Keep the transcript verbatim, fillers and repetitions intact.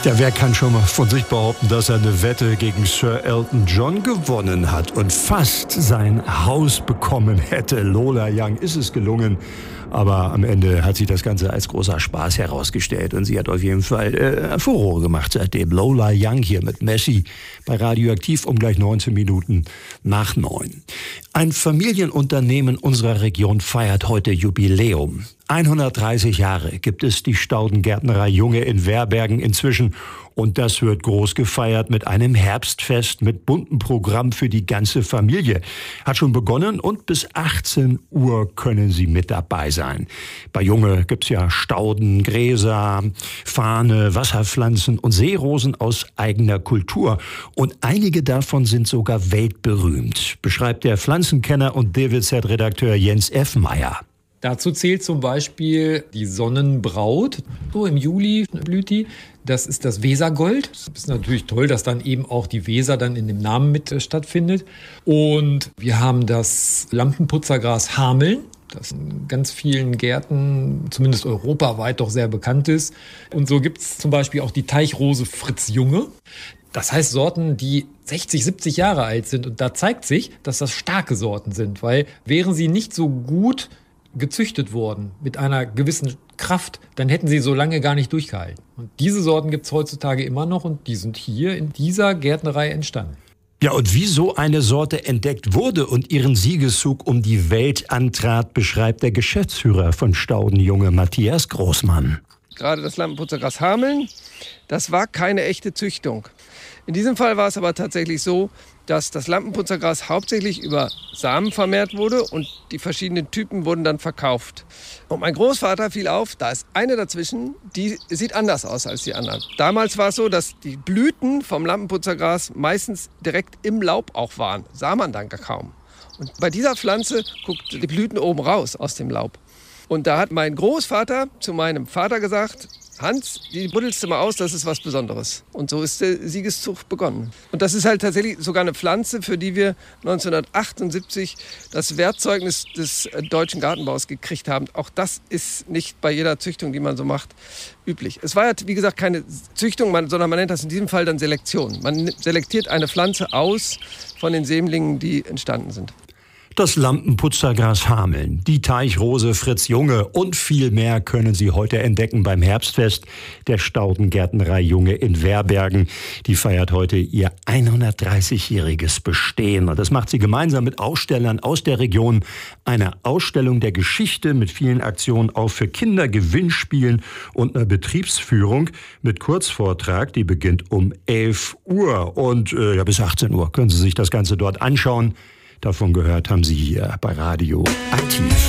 Ja, wer kann schon mal von sich behaupten, dass er eine Wette gegen Sir Elton John gewonnen hat und fast sein Haus bekommen hätte? Lola Young ist es gelungen, aber am Ende hat sich das Ganze als großer Spaß herausgestellt und sie hat auf jeden Fall äh, Furore gemacht seitdem. Lola Young hier mit Messi bei Radioaktiv um gleich neunzehn Minuten nach neun. Ein Familienunternehmen unserer Region feiert heute Jubiläum. hundertdreißig Jahre gibt es die Staudengärtnerei Junge in Werbergen inzwischen. Und das wird groß gefeiert mit einem Herbstfest mit buntem Programm für die ganze Familie. Hat schon begonnen und bis achtzehn Uhr können Sie mit dabei sein. Bei Junge gibt's ja Stauden, Gräser, Fahne, Wasserpflanzen und Seerosen aus eigener Kultur. Und einige davon sind sogar weltberühmt, beschreibt der Pflanzenkenner und D W Z-Redakteur Jens F. Meyer. Dazu zählt zum Beispiel die Sonnenbraut. So im Juli blüht die. Das ist das Wesergold. Es ist natürlich toll, dass dann eben auch die Weser dann in dem Namen mit stattfindet. Und wir haben das Lampenputzergras Hameln, das in ganz vielen Gärten, zumindest europaweit, doch sehr bekannt ist. Und so gibt es zum Beispiel auch die Teichrose Fritz Junge. Das heißt Sorten, die sechzig, siebzig Jahre alt sind. Und da zeigt sich, dass das starke Sorten sind. Weil wären sie nicht so gut gezüchtet worden mit einer gewissen Kraft, dann hätten sie so lange gar nicht durchgehalten. Und diese Sorten gibt es heutzutage immer noch und die sind hier in dieser Gärtnerei entstanden. Ja, und wie so eine Sorte entdeckt wurde und ihren Siegeszug um die Welt antrat, beschreibt der Geschäftsführer von Staudenjunge, Matthias Großmann. Gerade das Lampenputzergras Hameln, das war keine echte Züchtung. In diesem Fall war es aber tatsächlich so, dass das Lampenputzergras hauptsächlich über Samen vermehrt wurde und die verschiedenen Typen wurden dann verkauft. Und mein Großvater fiel auf, da ist eine dazwischen, die sieht anders aus als die anderen. Damals war es so, dass die Blüten vom Lampenputzergras meistens direkt im Laub auch waren, sah man dann kaum. Und bei dieser Pflanze guckt die Blüten oben raus aus dem Laub. Und da hat mein Großvater zu meinem Vater gesagt: Hans, die buddelst du mal aus, das ist was Besonderes. Und so ist der Siegeszug begonnen. Und das ist halt tatsächlich sogar eine Pflanze, für die wir neunzehnhundertachtundsiebzig das Wertzeugnis des deutschen Gartenbaus gekriegt haben. Auch das ist nicht bei jeder Züchtung, die man so macht, üblich. Es war ja, wie gesagt, keine Züchtung, sondern man nennt das in diesem Fall dann Selektion. Man selektiert eine Pflanze aus von den Sämlingen, die entstanden sind. Das Lampenputzergras Hameln, die Teichrose Fritz Junge und viel mehr können Sie heute entdecken beim Herbstfest der Staudengärtnerei Junge in Werbergen. Die feiert heute ihr hundertdreißigjähriges Bestehen. Und das macht sie gemeinsam mit Ausstellern aus der Region. Eine Ausstellung der Geschichte mit vielen Aktionen auch für Kinder, Gewinnspielen und einer Betriebsführung mit Kurzvortrag. Die beginnt um elf Uhr und äh, ja, bis achtzehn Uhr können Sie sich das Ganze dort anschauen. Davon gehört haben Sie hier bei Radio Aktiv.